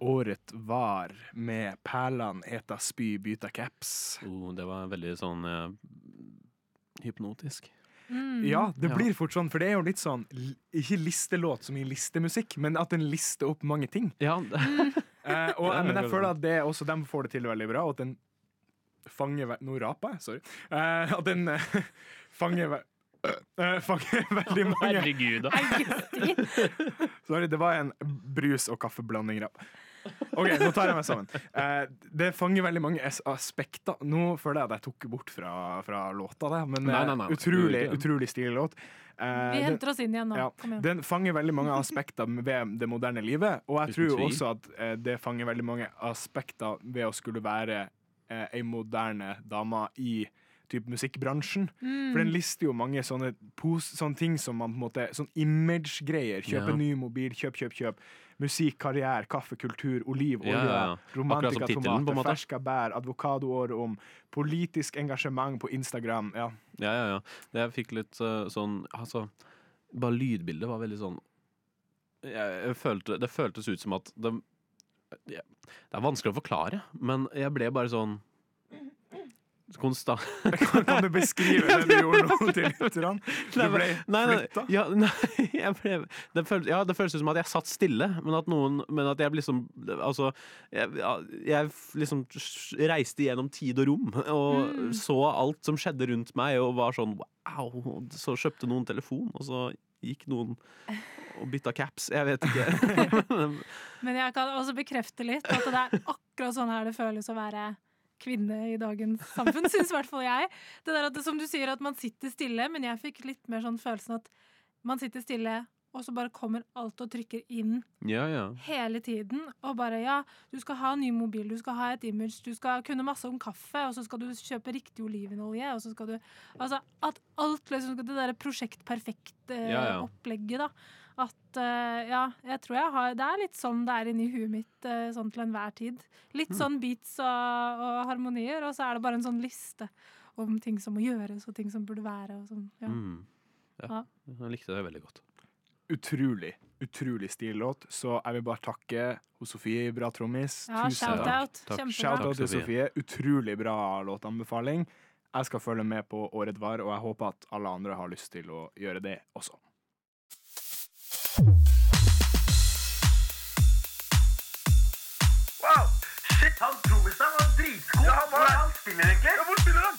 året var med Perlan, Eta spy, byta caps. Det var veldig sånn hypnotisk. Ja, det blir fort sånn, for det er jo litt sånn ikke listelåt som i listemusikk, men at den lister opp mange ting. Ja. Men jeg føler at det også de får det til veldig bra, og at den fanger nå raper jeg, sorry. At den fanger veldig mange. Herregud da. Sorry, det var en brus- og kaffeblanding rap. Ok, nå tar jeg meg sammen. Det fanger veldig mange aspekter. Nå føler jeg at jeg tok bort fra låta der, men Nei. utrolig stilig låt. Vi henter oss inn igjen nå. Ja, den fanger veldig mange aspekter ved det moderne livet, og jeg tror også at det fanger veldig mange aspekter ved å skulle være en moderne dame i typ musikkbransjen. For den lister jo mange sånne ting som man på en måte, sånn image-greier. Kjøpe ny mobil, kjøp. Musikk, karriere, kaffe, kultur, oliv, olje, romantika, tomater, ferska bær, advokadoåret om politisk engasjement på Instagram. Ja. Jeg fikk litt sånn, altså, bare lydbildet var veldig sånn, det føltes ut som at det er vanskelig å forklare, men jeg ble bare sånn konstant. Kan du beskrive det du gjorde nå til lytterne? Du ble flyttet? Det føles som at jeg satt stille, men at jeg liksom, altså, jeg liksom reiste gjennom tid og rom, og så alt som skjedde rundt meg, og var sånn, wow, så kjøpte noen telefon, og så gikk noen og bytta caps, jeg vet ikke. Men jeg kan også bekrefte litt at det er akkurat sånn her det føles å være kvinne i dagens samfunn, synes i hvert fall jeg. Det der at det, som du sier, at man sitter stille, men jeg fikk litt mer sånn følelsen at man sitter stille, og så bare kommer alt og trykker inn hele tiden, og bare, du skal ha en ny mobil, du skal ha et image, du skal kunne masse om kaffe, og så skal du kjøpe riktig olivenolje, og så skal du, altså, at alt, liksom, det der prosjektperfekte opplegget da, at, jeg tror jeg har, det er litt sånn det er inni huet mitt, sånn til enhver tid. Litt sånn beats og harmonier, og så er det bare en sånn liste om ting som må gjøres, og ting som burde være, og sånn, Jeg likte det veldig godt. Utrolig stilig låt, så jeg vil bare takke hos Sofie, bra trommis. Shout-out. Shout-out til Sofie, utrolig bra låtanbefaling. Jeg skal følge med på året var, og jeg håper at alle andre har lyst til å gjøre det også. Wow, shit, han trommisen var dritgod. Ja, han spiller egentlig. Ja, hvor spiller han?